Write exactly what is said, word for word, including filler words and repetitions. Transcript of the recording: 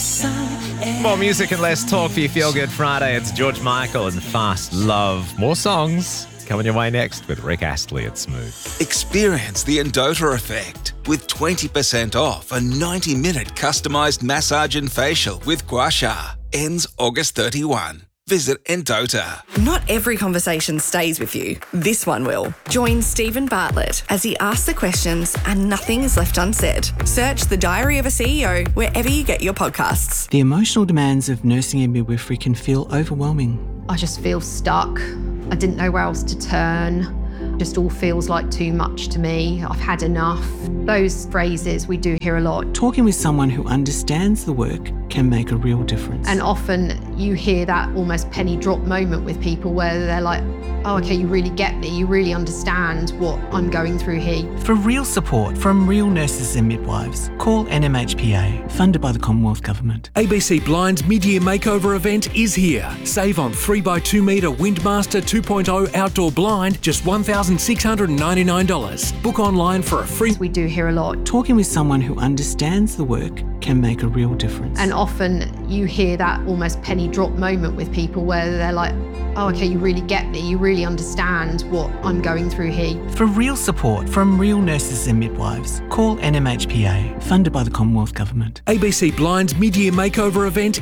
More music and less talk for your Feel Good Friday. It's George Michael and Fast Love. More songs coming your way next with Rick Astley at Smooth. Experience the Endota effect with twenty percent off a ninety minute customised massage and facial with Gua Sha. Ends August thirty-first. Visit Endota. Not every conversation stays with you. This one will. Join Stephen Bartlett as he asks the questions and nothing is left unsaid. Search The Diary of a C E O wherever you get your podcasts. The emotional demands of nursing and midwifery can feel overwhelming. I just feel stuck. I didn't know where else to turn. Just all feels like too much to me. I've had enough. Those phrases we do hear a lot. Talking with someone who understands the work can make a real difference. And often you hear that almost penny drop moment with people where they're like, oh, okay, you really get me. You really understand what I'm going through here. For real support from real nurses and midwives, call N M H P A, funded by the Commonwealth Government. A B C Blind's mid-year makeover event is here. Save on three by two metre Windmaster two point oh outdoor blind, just one thousand six hundred ninety-nine dollars. Book online for a free... We do hear a lot. Talking with someone who understands the work can make a real difference. And often you hear that almost penny drop moment with people where they're like, oh, okay, you really get me. You really understand what I'm going through here. For real support from real nurses and midwives, call N M H P A, funded by the Commonwealth Government. A B C Blind's mid-year makeover event